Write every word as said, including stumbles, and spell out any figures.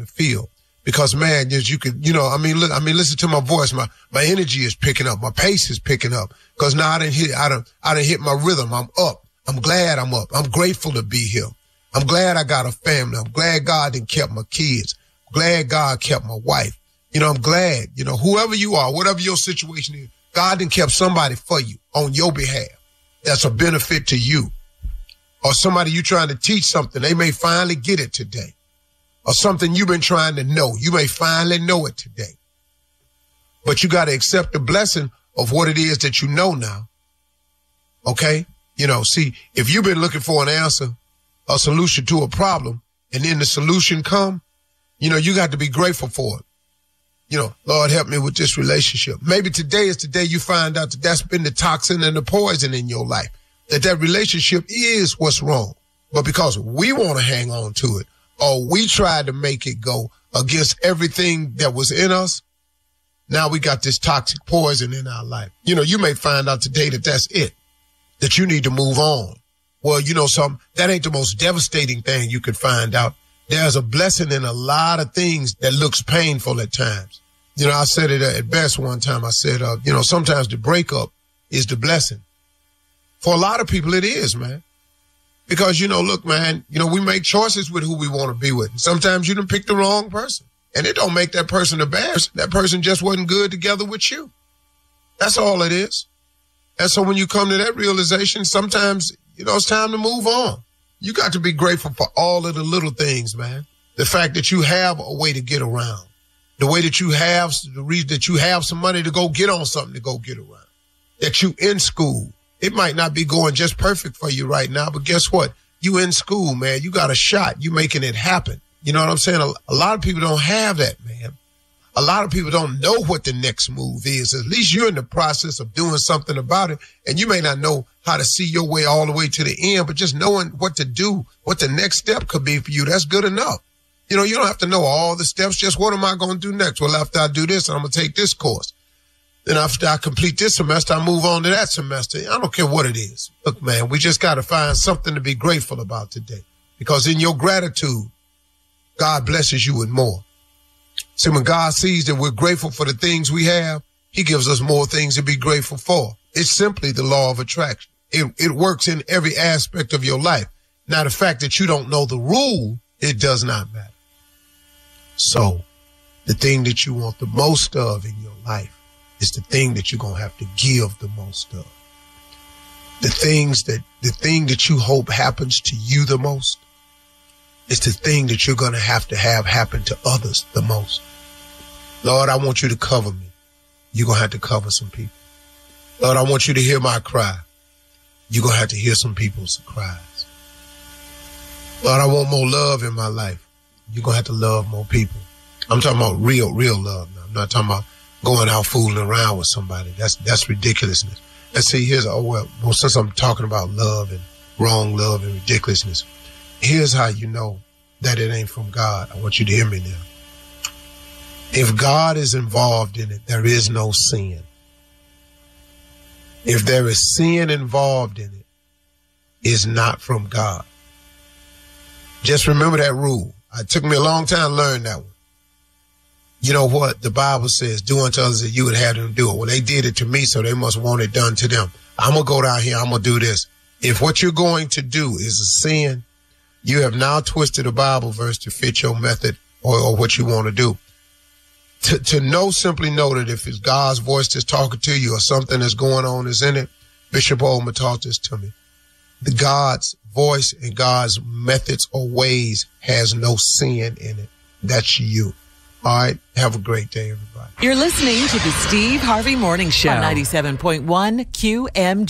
feel. Because, man, as you could, you know, I mean, look, I mean, listen to my voice. My, my energy is picking up. My pace is picking up. Because now I didn't hit, I done, I done hit my rhythm. I'm up. I'm glad I'm up. I'm grateful to be here. I'm glad I got a family. I'm glad God didn't kept my kids. I'm glad God kept my wife. You know, I'm glad, you know, whoever you are, whatever your situation is, God done kept somebody for you on your behalf. That's a benefit to you. Or somebody you trying to teach something. They may finally get it today. Or something you've been trying to know. You may finally know it today. But you got to accept the blessing of what it is that you know now. Okay? You know, see, if you've been looking for an answer, a solution to a problem, and then the solution come, you know, you got to be grateful for it. You know, Lord, help me with this relationship. Maybe today is the day you find out that that's been the toxin and the poison in your life, that that relationship is what's wrong. But because we want to hang on to it, or we tried to make it go against everything that was in us, now we got this toxic poison in our life. You know, you may find out today that that's it, that you need to move on. Well, you know something, that ain't the most devastating thing you could find out. There's a blessing in a lot of things that looks painful at times. You know, I said it at best one time. I said, uh, you know, sometimes the breakup is the blessing. For a lot of people, it is, man. Because, you know, look, man, you know, we make choices with who we want to be with. Sometimes you done pick the wrong person. And it don't make that person a bad person. That person just wasn't good together with you. That's all it is. And so when you come to that realization, sometimes, you know, it's time to move on. You got to be grateful for all of the little things, man. The fact that you have a way to get around. The way that you have, the reason that you have some money to go get on something to go get around. That you in school. It might not be going just perfect for you right now, but guess what? You in school, man. You got a shot. You making it happen. You know what I'm saying? A, a lot of people don't have that, man. A lot of people don't know what the next move is. At least you're in the process of doing something about it, and you may not know how to see your way all the way to the end, but just knowing what to do, what the next step could be for you, that's good enough. You know, you don't have to know all the steps. Just what am I going to do next? Well, after I do this, I'm going to take this course. Then after I complete this semester, I move on to that semester. I don't care what it is. Look, man, we just got to find something to be grateful about today. Because in your gratitude, God blesses you with more. See, when God sees that we're grateful for the things we have, he gives us more things to be grateful for. It's simply the law of attraction. It, it works in every aspect of your life. Now, the fact that you don't know the rule, it does not matter. So, the thing that you want the most of in your life is the thing that you're going to have to give the most of. The things that, the thing that you hope happens to you the most is the thing that you're going to have to have happen to others the most. Lord, I want you to cover me. You're going to have to cover some people. Lord, I want you to hear my cry. You're going to have to hear some people's cries. Lord, I want more love in my life. You're going to have to love more people. I'm talking about real, real love now. I'm not talking about going out fooling around with somebody. That's that's ridiculousness. And see, here's, oh, well, well, since I'm talking about love and wrong love and ridiculousness, here's how you know that it ain't from God. I want you to hear me now. If God is involved in it, there is no sin. If there is sin involved in it, it's not from God. Just remember that rule. It took me a long time to learn that one. You know what? The Bible says, do unto others that you would have them do it. Well, they did it to me, so they must want it done to them. I'm going to go down here. I'm going to do this. If what you're going to do is a sin, you have now twisted a Bible verse to fit your method or, or what you want to do. To, to know, simply know that if it's God's voice that's talking to you or something that's going on is in it, Bishop Oldman taught this to me. The God's voice and God's methods or ways has no sin in it. That's you. All right. Have a great day, everybody. You're listening to the Steve Harvey Morning Show on ninety-seven point one Q M G.